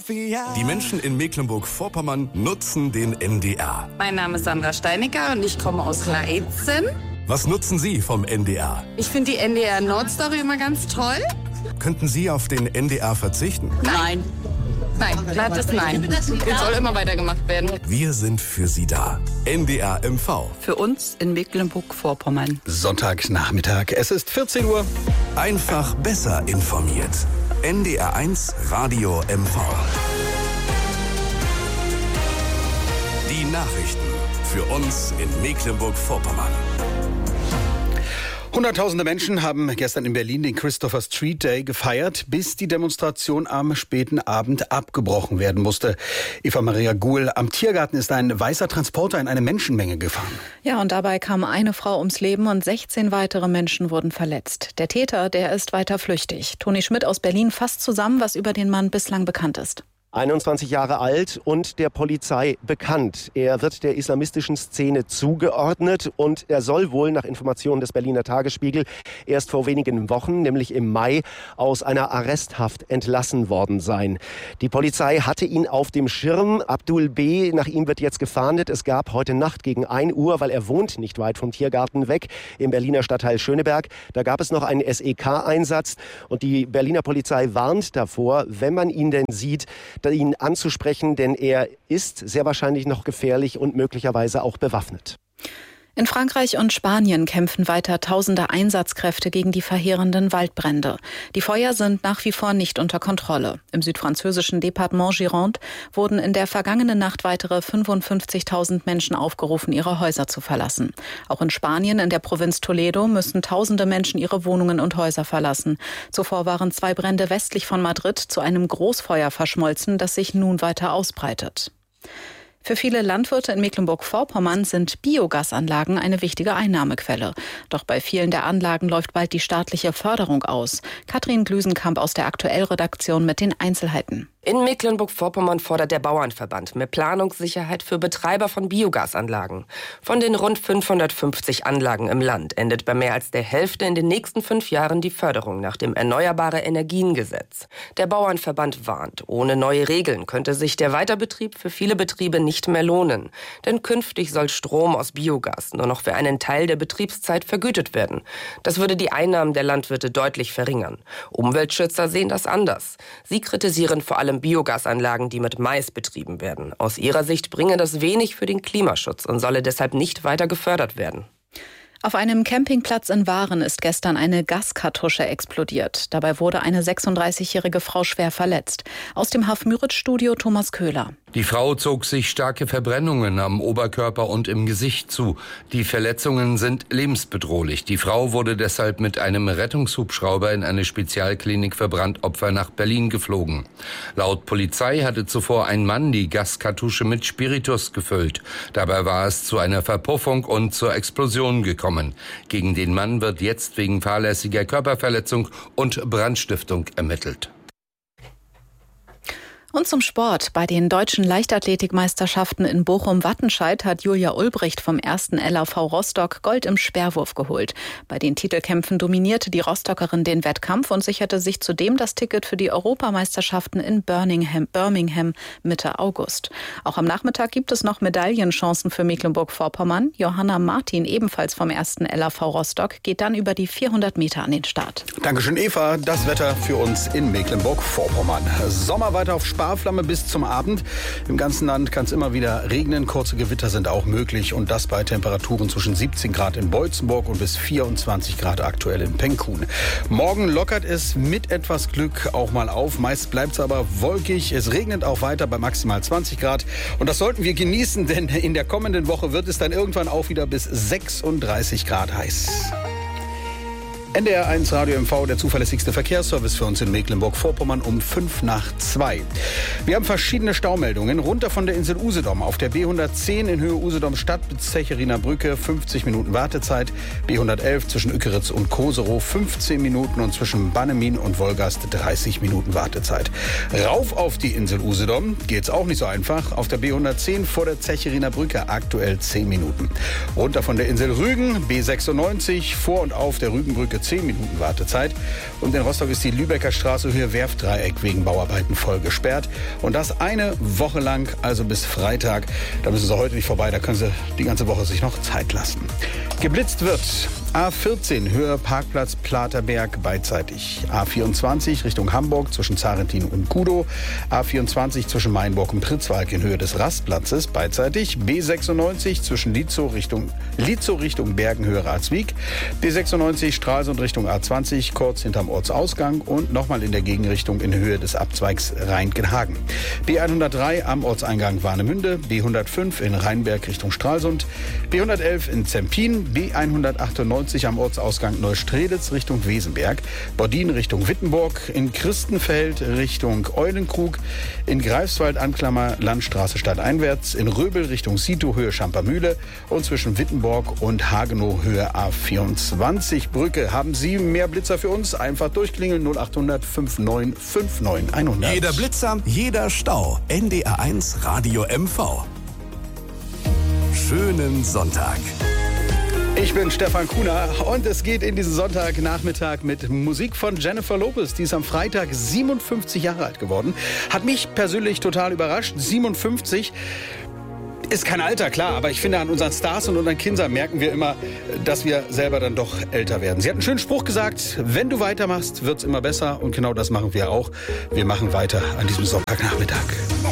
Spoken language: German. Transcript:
Die Menschen in Mecklenburg-Vorpommern nutzen den NDR. Mein Name ist Sandra Steinecker und ich komme aus Leitzen. Was nutzen Sie vom NDR? Ich finde die NDR Nordstory immer ganz toll. Könnten Sie auf den NDR verzichten? Nein. Nein, glattes Nein. Es soll immer weitergemacht werden. Wir sind für Sie da. NDR MV. Für uns in Mecklenburg-Vorpommern. Sonntagnachmittag. Es ist 14 Uhr. Einfach besser informiert. NDR 1 Radio MV. Die Nachrichten für uns in Mecklenburg-Vorpommern. Hunderttausende Menschen haben gestern in Berlin den Christopher Street Day gefeiert, bis die Demonstration am späten Abend abgebrochen werden musste. Eva Maria Guhl, am Tiergarten ist ein weißer Transporter in eine Menschenmenge gefahren. Ja, und dabei kam eine Frau ums Leben und 16 weitere Menschen wurden verletzt. Der Täter, der ist weiter flüchtig. Toni Schmidt aus Berlin fasst zusammen, was über den Mann bislang bekannt ist. 21 Jahre alt und der Polizei bekannt. Er wird der islamistischen Szene zugeordnet und er soll wohl nach Informationen des Berliner Tagesspiegel erst vor wenigen Wochen, nämlich im Mai, aus einer Arresthaft entlassen worden sein. Die Polizei hatte ihn auf dem Schirm. Abdul B., nach ihm wird jetzt gefahndet. Es gab heute Nacht gegen 1 Uhr, weil er wohnt nicht weit vom Tiergarten weg, im Berliner Stadtteil Schöneberg. Da gab es noch einen SEK-Einsatz und die Berliner Polizei warnt davor, wenn man ihn denn sieht, ihn anzusprechen, denn er ist sehr wahrscheinlich noch gefährlich und möglicherweise auch bewaffnet. In Frankreich und Spanien kämpfen weiter tausende Einsatzkräfte gegen die verheerenden Waldbrände. Die Feuer sind nach wie vor nicht unter Kontrolle. Im südfranzösischen Departement Gironde wurden in der vergangenen Nacht weitere 55.000 Menschen aufgerufen, ihre Häuser zu verlassen. Auch in Spanien, in der Provinz Toledo, müssen tausende Menschen ihre Wohnungen und Häuser verlassen. Zuvor waren 2 Brände westlich von Madrid zu einem Großfeuer verschmolzen, das sich nun weiter ausbreitet. Für viele Landwirte in Mecklenburg-Vorpommern sind Biogasanlagen eine wichtige Einnahmequelle. Doch bei vielen der Anlagen läuft bald die staatliche Förderung aus. Katrin Glüsenkamp aus der Aktuell-Redaktion mit den Einzelheiten. In Mecklenburg-Vorpommern fordert der Bauernverband mehr Planungssicherheit für Betreiber von Biogasanlagen. Von den rund 550 Anlagen im Land endet bei mehr als der Hälfte in den nächsten 5 Jahren die Förderung nach dem Erneuerbare-Energien-Gesetz. Der Bauernverband warnt, ohne neue Regeln könnte sich der Weiterbetrieb für viele Betriebe nicht mehr lohnen. Denn künftig soll Strom aus Biogas nur noch für einen Teil der Betriebszeit vergütet werden. Das würde die Einnahmen der Landwirte deutlich verringern. Umweltschützer sehen das anders. Sie kritisieren vor allem Biogasanlagen, die mit Mais betrieben werden. Aus ihrer Sicht bringe das wenig für den Klimaschutz und solle deshalb nicht weiter gefördert werden. Auf einem Campingplatz in Waren ist gestern eine Gaskartusche explodiert. Dabei wurde eine 36-jährige Frau schwer verletzt. Aus dem Haf-Müritz-Studio Thomas Köhler. Die Frau zog sich starke Verbrennungen am Oberkörper und im Gesicht zu. Die Verletzungen sind lebensbedrohlich. Die Frau wurde deshalb mit einem Rettungshubschrauber in eine Spezialklinik für Brandopfer nach Berlin geflogen. Laut Polizei hatte zuvor ein Mann die Gaskartusche mit Spiritus gefüllt. Dabei war es zu einer Verpuffung und zur Explosion gekommen. Gegen den Mann wird jetzt wegen fahrlässiger Körperverletzung und Brandstiftung ermittelt. Und zum Sport. Bei den deutschen Leichtathletikmeisterschaften in Bochum-Wattenscheid hat Julia Ulbricht vom 1. LAV Rostock Gold im Speerwurf geholt. Bei den Titelkämpfen dominierte die Rostockerin den Wettkampf und sicherte sich zudem das Ticket für die Europameisterschaften in Birmingham Mitte August. Auch am Nachmittag gibt es noch Medaillenchancen für Mecklenburg-Vorpommern. Johanna Martin, ebenfalls vom 1. LAV Rostock, geht dann über die 400 Meter an den Start. Dankeschön, Eva. Das Wetter für uns in Mecklenburg-Vorpommern. Sommer weiter auf Sparflamme bis zum Abend. Im ganzen Land kann es immer wieder regnen. Kurze Gewitter sind auch möglich und das bei Temperaturen zwischen 17 Grad in Beutzenburg und bis 24 Grad aktuell in Penkun. Morgen lockert es mit etwas Glück auch mal auf. Meist bleibt es aber wolkig. Es regnet auch weiter bei maximal 20 Grad. Und das sollten wir genießen, denn in der kommenden Woche wird es dann irgendwann auch wieder bis 36 Grad heiß. NDR 1 Radio MV, der zuverlässigste Verkehrsservice für uns in Mecklenburg-Vorpommern um 1:05. Wir haben verschiedene Staumeldungen. Runter von der Insel Usedom auf der B110 in Höhe Usedom Stadt bis Zecheriner Brücke 50 Minuten Wartezeit. B111 zwischen Ückeritz und Koserow 15 Minuten und zwischen Bannemin und Wolgast 30 Minuten Wartezeit. Rauf auf die Insel Usedom geht's auch nicht so einfach. Auf der B110 vor der Zecheriner Brücke aktuell 10 Minuten. Runter von der Insel Rügen B96 vor und auf der Rügenbrücke 10 Minuten Wartezeit. Und in Rostock ist die Lübecker Straße Höhe Werftdreieck wegen Bauarbeiten voll gesperrt. Und das eine Woche lang, also bis Freitag. Da müssen Sie heute nicht vorbei, da können Sie die ganze Woche sich noch Zeit lassen. Geblitzt wird A14 Höhe Parkplatz Platerberg beidseitig. A24 Richtung Hamburg zwischen Zarentin und Kudow. A24 zwischen Mainburg und Pritzwalk in Höhe des Rastplatzes beidseitig. B96 zwischen Lietzow Richtung Bergen Höhe Ratswiek. B96 Stralsund Richtung A20 kurz hinterm Ortsausgang und nochmal in der Gegenrichtung in Höhe des Abzweigs Rhein-Genhagen. B103 am Ortseingang Warnemünde. B105 in Rheinberg Richtung Stralsund. B111 in Zempin. B198 am Ortsausgang Neustrelitz Richtung Wesenberg, Bordin Richtung Wittenburg, in Christenfeld Richtung Eulenkrug, in Greifswald Anklammer Landstraße stadteinwärts, in Röbel Richtung Sito Höhe Schampermühle und zwischen Wittenburg und Hagenow Höhe A24 Brücke. Haben Sie mehr Blitzer für uns? Einfach durchklingeln 0800 59 59 100. Jeder Blitzer, jeder Stau. NDR1 Radio MV. Schönen Sonntag. Ich bin Stefan Kuhner und es geht in diesen Sonntagnachmittag mit Musik von Jennifer Lopez. Die ist am Freitag 57 Jahre alt geworden. Hat mich persönlich total überrascht. 57 ist kein Alter, klar, aber ich finde, an unseren Stars und unseren Kindern merken wir immer, dass wir selber dann doch älter werden. Sie hat einen schönen Spruch gesagt, wenn du weitermachst, wird's immer besser. Und genau das machen wir auch. Wir machen weiter an diesem Sonntagnachmittag.